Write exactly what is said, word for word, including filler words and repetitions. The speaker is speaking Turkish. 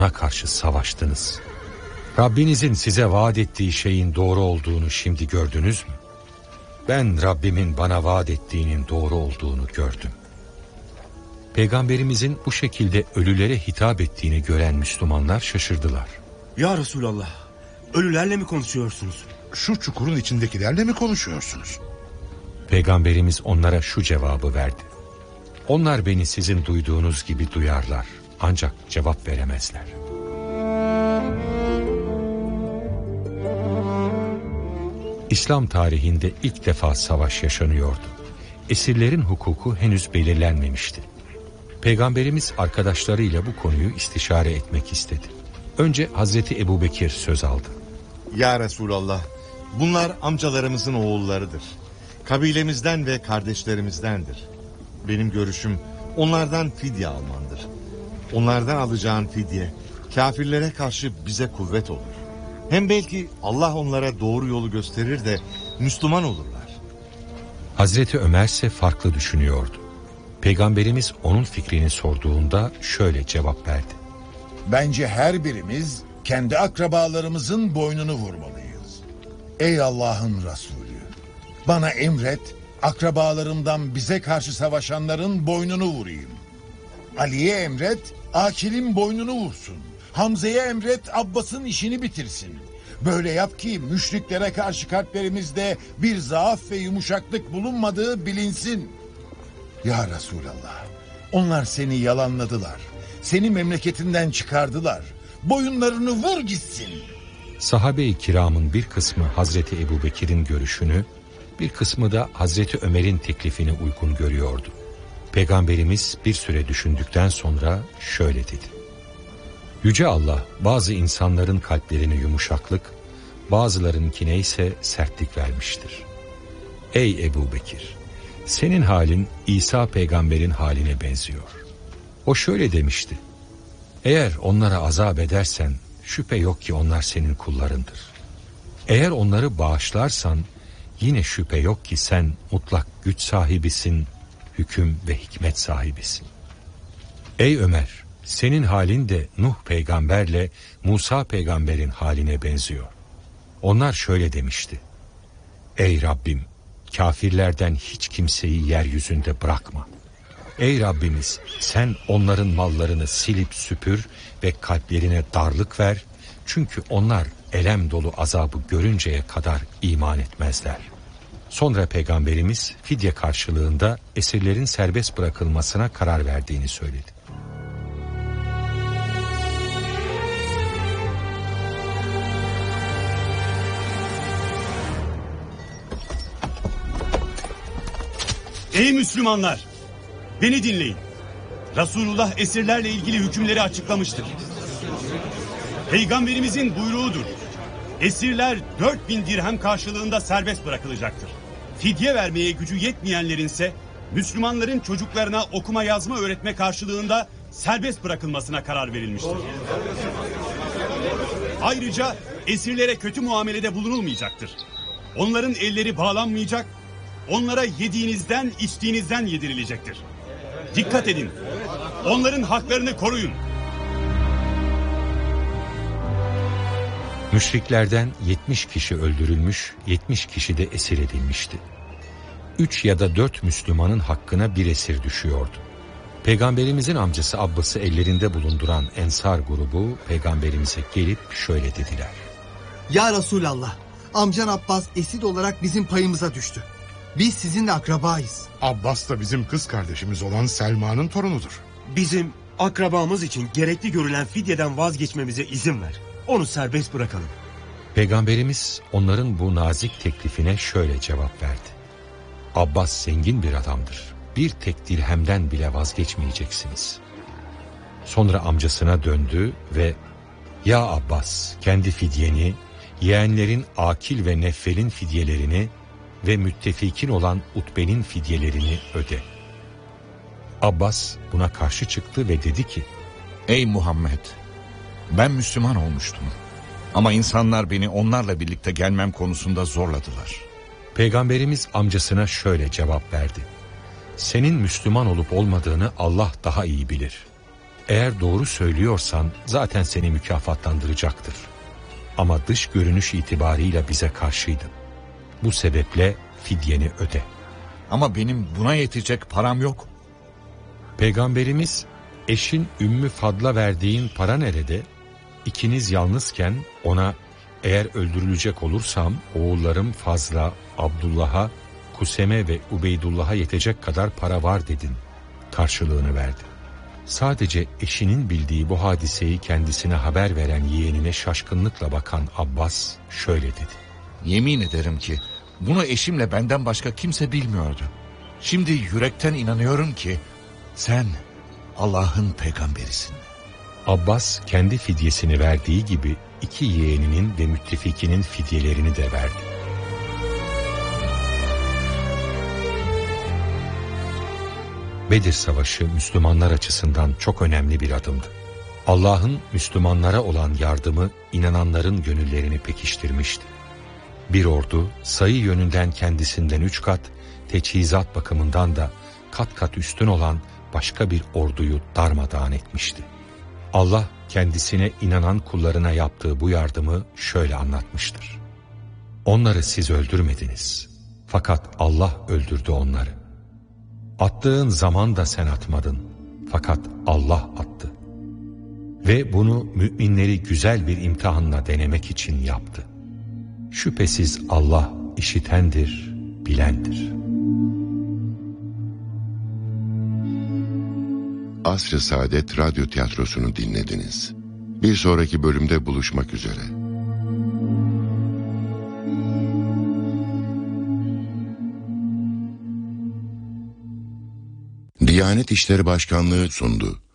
karşı savaştınız. Rabbinizin size vaat ettiği şeyin doğru olduğunu şimdi gördünüz mü? Ben Rabbimin bana vaat ettiğinin doğru olduğunu gördüm. Peygamberimizin bu şekilde ölülere hitap ettiğini gören Müslümanlar şaşırdılar. Ya Resulallah, ölülerle mi konuşuyorsunuz? Şu çukurun içindekilerle mi konuşuyorsunuz? Peygamberimiz onlara şu cevabı verdi. Onlar beni sizin duyduğunuz gibi duyarlar, ancak cevap veremezler. İslam tarihinde ilk defa savaş yaşanıyordu. Esirlerin hukuku henüz belirlenmemişti. Peygamberimiz arkadaşlarıyla bu konuyu istişare etmek istedi. Önce Hazreti Ebubekir söz aldı. Ya Resulallah, bunlar amcalarımızın oğullarıdır. Kabilemizden ve kardeşlerimizdendir. Benim görüşüm onlardan fidye almandır. Onlardan alacağın fidye kafirlere karşı bize kuvvet olur. Hem belki Allah onlara doğru yolu gösterir de Müslüman olurlar. Hazreti Ömer ise farklı düşünüyordu. Peygamberimiz onun fikrini sorduğunda şöyle cevap verdi. Bence her birimiz kendi akrabalarımızın boynunu vurmalıyız. Ey Allah'ın Resulü, bana emret, akrabalarımdan bize karşı savaşanların boynunu vurayım. Ali'ye emret, Akil'in boynunu vursun. Hamza'ya emret, Abbas'ın işini bitirsin. Böyle yap ki müşriklere karşı kalplerimizde bir zaaf ve yumuşaklık bulunmadığı bilinsin. Ya Resulallah, onlar seni yalanladılar. Seni memleketinden çıkardılar. Boyunlarını vur gitsin. Sahabe-i kiramın bir kısmı Hazreti Ebubekir'in görüşünü, bir kısmı da Hazreti Ömer'in teklifini uygun görüyordu. Peygamberimiz bir süre düşündükten sonra şöyle dedi. Yüce Allah bazı insanların kalplerine yumuşaklık, bazılarınkine ise sertlik vermiştir. Ey Ebubekir, senin halin İsa peygamberin haline benziyor. O şöyle demişti. Eğer onlara azap edersen şüphe yok ki onlar senin kullarındır. Eğer onları bağışlarsan yine şüphe yok ki sen mutlak güç sahibisin, hüküm ve hikmet sahibisin. Ey Ömer, senin halin de Nuh peygamberle Musa peygamberin haline benziyor. Onlar şöyle demişti. Ey Rabbim, kafirlerden hiç kimseyi yeryüzünde bırakma. Ey Rabbimiz, sen onların mallarını silip süpür ve kalplerine darlık ver. Çünkü onlar elem dolu azabı görünceye kadar iman etmezler. Sonra Peygamberimiz fidye karşılığında esirlerin serbest bırakılmasına karar verdiğini söyledi. Ey Müslümanlar! Beni dinleyin. Resulullah esirlerle ilgili hükümleri açıklamıştır. Peygamberimizin buyruğudur. Esirler dört bin dirhem karşılığında serbest bırakılacaktır. Fidye vermeye gücü yetmeyenlerinse Müslümanların çocuklarına okuma yazma öğretme karşılığında serbest bırakılmasına karar verilmiştir. Ayrıca esirlere kötü muamelede bulunulmayacaktır. Onların elleri bağlanmayacak, onlara yediğinizden içtiğinizden yedirilecektir. Dikkat edin, onların haklarını koruyun. Müşriklerden yetmiş kişi öldürülmüş, yetmiş kişi de esir edilmişti. Üç ya da dört Müslümanın hakkına bir esir düşüyordu. Peygamberimizin amcası Abbas'ı ellerinde bulunduran Ensar grubu Peygamberimize gelip şöyle dediler. Ya Resulallah, amcan Abbas esir olarak bizim payımıza düştü. Biz sizinle akrabayız. Abbas da bizim kız kardeşimiz olan Selma'nın torunudur. Bizim akrabamız için gerekli görülen fidyeden vazgeçmemize izin ver. Onu serbest bırakalım. Peygamberimiz onların bu nazik teklifine şöyle cevap verdi. Abbas zengin bir adamdır. Bir tek dirhemden bile vazgeçmeyeceksiniz. Sonra amcasına döndü ve ya Abbas, kendi fidyeni, yeğenlerin Akil ve Neffel'in fidyelerini ve müttefikin olan Utbe'nin fidyelerini öde. Abbas buna karşı çıktı ve dedi ki, Ey Muhammed, ben Müslüman olmuştum ama insanlar beni onlarla birlikte gelmem konusunda zorladılar. Peygamberimiz amcasına şöyle cevap verdi. Senin Müslüman olup olmadığını Allah daha iyi bilir. Eğer doğru söylüyorsan zaten seni mükafatlandıracaktır. Ama dış görünüş itibarıyla bize karşıydın. Bu sebeple fidyeni öde. Ama benim buna yetecek param yok. Peygamberimiz, eşin Ümmü Fadl'a verdiğin para nerede? İkiniz yalnızken ona, eğer öldürülecek olursam oğullarım Fazl'a, Abdullah'a, Kuseme ve Ubeydullah'a yetecek kadar para var dedin karşılığını verdi. Sadece eşinin bildiği bu hadiseyi kendisine haber veren yeğenine şaşkınlıkla bakan Abbas şöyle dedi. Yemin ederim ki bunu eşimle benden başka kimse bilmiyordu. Şimdi yürekten inanıyorum ki sen Allah'ın peygamberisin. Abbas kendi fidyesini verdiği gibi iki yeğeninin ve müttefikinin fidyelerini de verdi. Bedir Savaşı Müslümanlar açısından çok önemli bir adımdı. Allah'ın Müslümanlara olan yardımı inananların gönüllerini pekiştirmişti. Bir ordu sayı yönünden kendisinden üç kat, teçhizat bakımından da kat kat üstün olan başka bir orduyu darmadağın etmişti. Allah kendisine inanan kullarına yaptığı bu yardımı şöyle anlatmıştır. Onları siz öldürmediniz. Fakat Allah öldürdü onları. Attığın zaman da sen atmadın. Fakat Allah attı. Ve bunu müminleri güzel bir imtihanla denemek için yaptı. Şüphesiz Allah işitendir, bilendir. Asr-ı Saadet Radyo Tiyatrosu'nu dinlediniz. Bir sonraki bölümde buluşmak üzere. Diyanet İşleri Başkanlığı sundu.